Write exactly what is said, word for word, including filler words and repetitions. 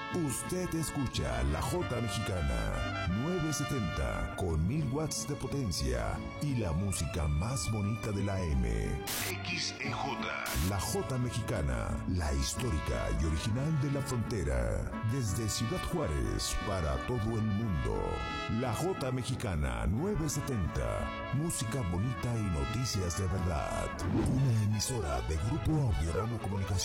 Usted escucha la Jota Mexicana novecientos setenta con mil watts de potencia y la música más bonita de la M. X E J. La Jota Mexicana, la histórica y original de la frontera. Desde Ciudad Juárez para todo el mundo. La Jota Mexicana novecientos setenta. Música bonita y noticias de verdad. Una emisora de Grupo Audiorama Comunicación.